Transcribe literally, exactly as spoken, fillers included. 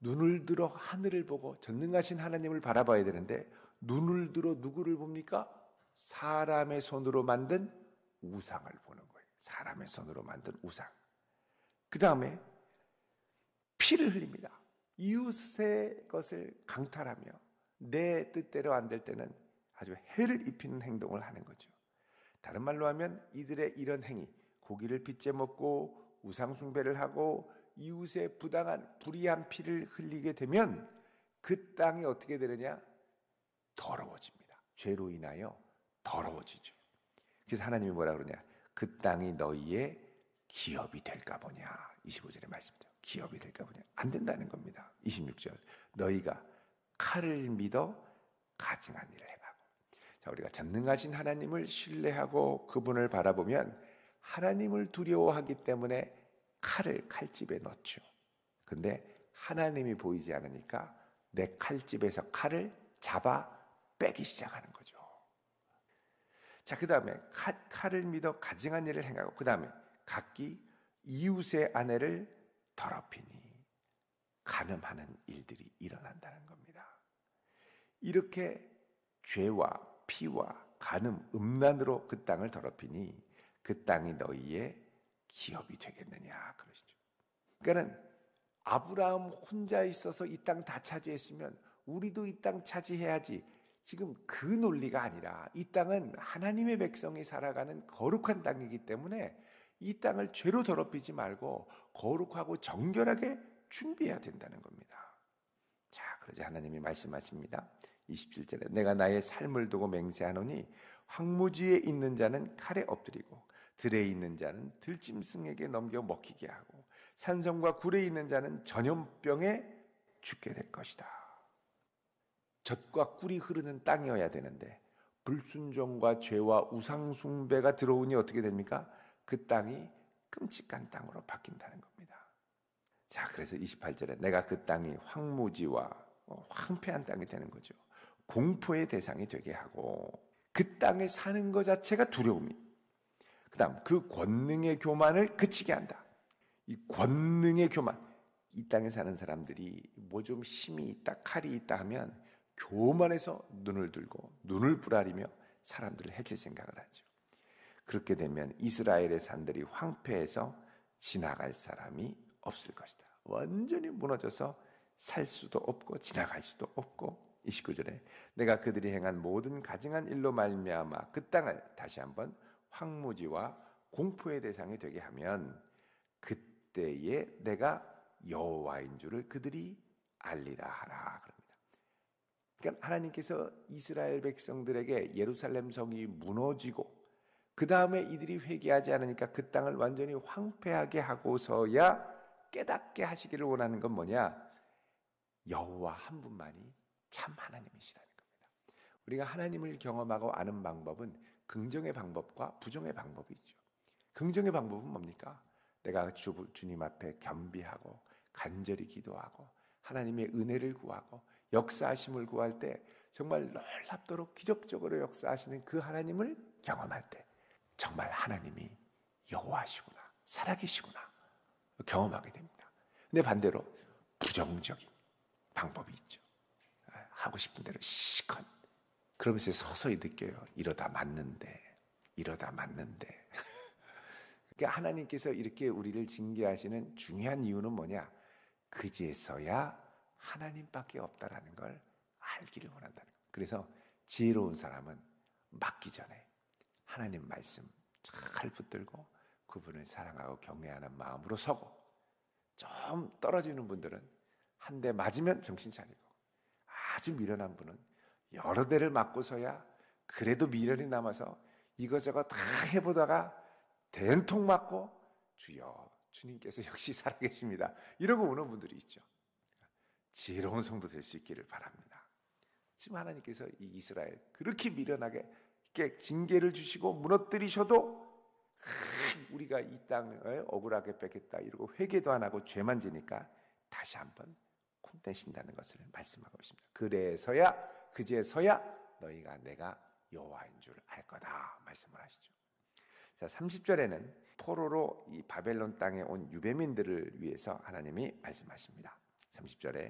눈을 들어 하늘을 보고 전능하신 하나님을 바라봐야 되는데 눈을 들어 누구를 봅니까? 사람의 손으로 만든 우상을 보는 거예요. 사람의 손으로 만든 우상. 그 다음에 피를 흘립니다. 이웃의 것을 강탈하며 내 뜻대로 안 될 때는 아주 해를 입히는 행동을 하는 거죠. 다른 말로 하면 이들의 이런 행위, 고기를 빚제 먹고 우상 숭배를 하고 이웃의 부당한 불의한 피를 흘리게 되면 그 땅이 어떻게 되느냐? 더러워집니다. 죄로 인하여 더러워지죠. 그래서 하나님이 뭐라 그러냐? 그 땅이 너희의 기업이 될까 보냐. 이십오 절의 말씀이죠. 기업이 될까 보냐. 안 된다는 겁니다. 이십육 절. 너희가 칼을 믿어 가증한 일을 행하고. 자, 우리가 전능하신 하나님을 신뢰하고 그분을 바라보면 하나님을 두려워하기 때문에 칼을 칼집에 넣죠. 근데 하나님이 보이지 않으니까 내 칼집에서 칼을 잡아 빼기 시작하는 거죠. 자, 그 다음에 칼을 믿어 가증한 일을 행하고, 그 다음에 각기 이웃의 아내를 더럽히니 간음하는 일들이 일어난다는 겁니다. 이렇게 죄와 피와 간음, 음란으로 그 땅을 더럽히니 그 땅이 너희의 기업이 되겠느냐 그러시죠. 그러니까는 아브라함 혼자 있어서 이 땅 다 차지했으면 우리도 이 땅 차지해야지. 지금 그 논리가 아니라 이 땅은 하나님의 백성이 살아가는 거룩한 땅이기 때문에 이 땅을 죄로 더럽히지 말고 거룩하고 정결하게 준비해야 된다는 겁니다. 자, 그러자 하나님이 말씀하십니다. 이십칠 절에 내가 나의 삶을 두고 맹세하노니 황무지에 있는 자는 칼에 엎드리고 들에 있는 자는 들짐승에게 넘겨 먹히게 하고 산성과 굴에 있는 자는 전염병에 죽게 될 것이다. 젖과 꿀이 흐르는 땅이어야 되는데 불순종과 죄와 우상숭배가 들어오니 어떻게 됩니까? 그 땅이 끔찍한 땅으로 바뀐다는 겁니다. 자, 그래서 이십팔 절에 내가 그 땅이 황무지와 황폐한 땅이 되는 거죠. 공포의 대상이 되게 하고 그 땅에 사는 것 자체가 두려움이, 그 다음 그 권능의 교만을 그치게 한다. 이 권능의 교만, 이 땅에 사는 사람들이 뭐 좀 힘이 있다, 칼이 있다 하면 교만해서 눈을 들고 눈을 부라리며 사람들을 해칠 생각을 하죠. 그렇게 되면 이스라엘의 산들이 황폐해서 지나갈 사람이 없을 것이다. 완전히 무너져서 살 수도 없고 지나갈 수도 없고. 이십구 절에 내가 그들이 행한 모든 가증한 일로 말미암아 그 땅을 다시 한번 황무지와 공포의 대상이 되게 하면 그때에 내가 여호와인 줄을 그들이 알리라 하라 그럽니다. 그러니까 하나님께서 이스라엘 백성들에게 예루살렘 성이 무너지고 그 다음에 이들이 회개하지 않으니까 그 땅을 완전히 황폐하게 하고서야 깨닫게 하시기를 원하는 건 뭐냐? 여호와 한 분만이 참 하나님이시라는 겁니다. 우리가 하나님을 경험하고 아는 방법은 긍정의 방법과 부정의 방법이 있죠. 긍정의 방법은 뭡니까? 내가 주, 주님 앞에 겸비하고 간절히 기도하고 하나님의 은혜를 구하고 역사하심을 구할 때 정말 놀랍도록 기적적으로 역사하시는 그 하나님을 경험할 때 정말 하나님이 여호와시구나, 살아계시구나 경험하게 됩니다. 근데 반대로 부정적인 방법이 있죠. 하고 싶은 대로 시컷 그러면서 서서히 느껴요. 이러다 맞는데 이러다 맞는데 그러니까 하나님께서 이렇게 우리를 징계하시는 중요한 이유는 뭐냐? 그제서야 하나님밖에 없다라는 걸 알기를 원한다는 거예요. 그래서 지혜로운 사람은 맞기 전에 하나님 말씀 잘 붙들고 그분을 사랑하고 경외하는 마음으로 서고, 좀 떨어지는 분들은 한 대 맞으면 정신 차리고, 아주 미련한 분은 여러 대를 맞고서야 그래도 미련이 남아서 이것저것 다 해보다가 된통 맞고 주여 주님께서 역시 살아계십니다 이러고 오는 분들이 있죠. 지혜로운 성도 될 수 있기를 바랍니다. 지금 하나님께서 이 이스라엘 그렇게 미련하게 이렇게 징계를 주시고 무너뜨리셔도 우리가 이 땅을 억울하게 뺏겠다 이러고 회개도 안 하고 죄만 지니까 다시 한번 혼내신다는 것을 말씀하고 있습니다. 그래서야 그제서야 너희가 내가 여호와인 줄 알 거다 말씀을 하시죠. 자, 삼십 절에는 포로로 이 바벨론 땅에 온 유대민들을 위해서 하나님이 말씀하십니다. 삼십 절에